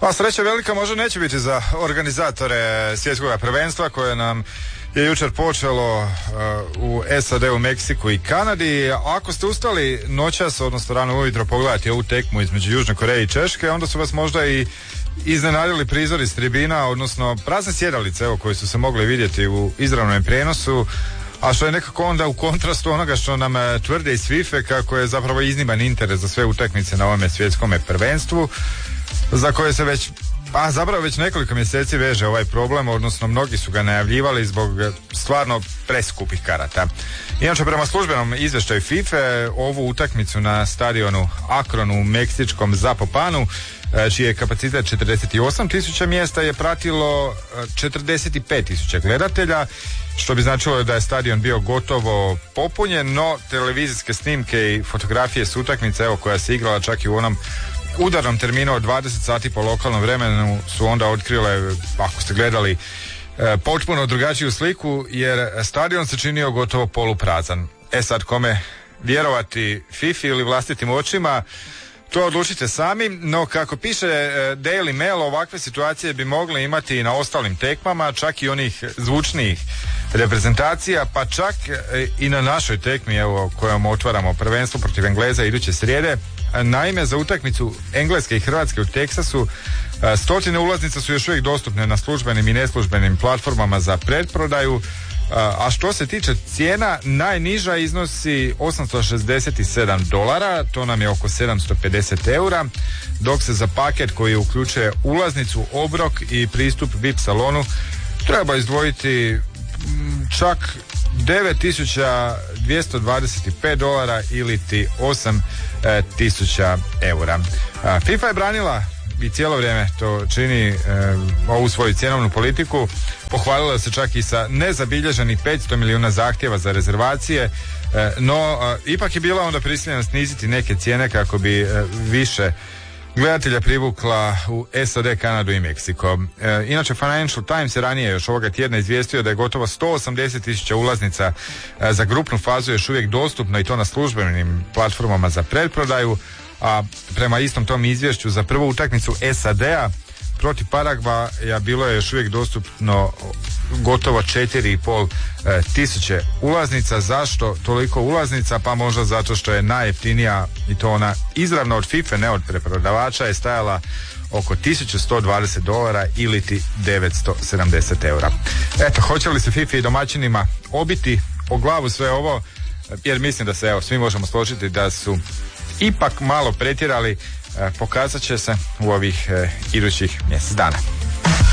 Pa sreća velika možda neće biti za organizatore svjetskog prvenstva koje nam je jučer počelo u SAD-u, Meksiku i Kanadi. Ako ste ustali noćas, odnosno rano ujutro pogledati ovu tekmu između Južne Koreje i Češke, onda su vas možda i iznenadili prizori s tribina, odnosno prazne sjedalice koji su se mogli vidjeti u izravnom prijenosu, a što je nekako onda u kontrastu onoga što nam tvrde iz FIFA kako je zapravo izniman interes za sve utakmice na ovome svjetskome prvenstvu, za koje se već nekoliko mjeseci veže ovaj problem, odnosno mnogi su ga najavljivali zbog stvarno preskupih karata. Inače, prema službenom izvještaju FIFA, ovu utakmicu na stadionu Akron u meksičkom Zapopanu, čiji je kapacitet 48.000 mjesta, je pratilo 45.000 gledatelja, što bi značilo da je stadion bio gotovo popunjen, no televizijske snimke i fotografije s utakmice, koja se igrala čak i u onom udarnom terminu od 20 sati po lokalnom vremenu, su onda otkrile, ako ste gledali, potpuno drugačiju sliku, jer stadion se činio gotovo poluprazan. Sad, kome vjerovati, FIFA ili vlastitim očima, to odlučite sami, no kako piše Daily Mail, ovakve situacije bi mogli imati i na ostalim tekmama, čak i onih zvučnijih reprezentacija, pa čak i na našoj tekmi, kojom otvaramo prvenstvo protiv Engleza iduće srijede. Naime, za utakmicu Engleske i Hrvatske u Teksasu stotine ulaznica su još uvijek dostupne na službenim i neslužbenim platformama za pretprodaju, a što se tiče cijena, najniža iznosi $867, to nam je oko 750 eura, dok se za paket koji uključuje ulaznicu, obrok i pristup VIP salonu treba izdvojiti čak $9.225 ili ti 8.000 eura. FIFA je branila i cijelo vrijeme to čini ovu svoju cjenovnu politiku. Pohvalila se čak i sa nezabilježenih 500 milijuna zahtjeva za rezervacije, no ipak je bila onda prisiljena sniziti neke cijene kako bi više gledatelja privukla u SAD, Kanadu i Meksiko. Inače, Financial Times je ranije još ovoga tjedna izvijestio da je gotovo 180.000 ulaznica za grupnu fazu još uvijek dostupno, i to na službenim platformama za pretprodaju, a prema istom tom izvješću za prvu utakmicu SAD-a protiv Paragvaja bilo je još uvijek dostupno gotovo 4,5 tisuće ulaznica. Zašto toliko ulaznica? Pa možda zato što je najjeftinija, i to ona izravno od FIFA, ne od preprodavača, je stajala oko $1.120 ili ti 970 eura. Eto, hoće li se FIFA i domaćinima obiti o glavu sve ovo? Jer mislim da se, svi možemo složiti da su ipak malo pretjerali, pokazat će se u ovih idućih mjesec dana.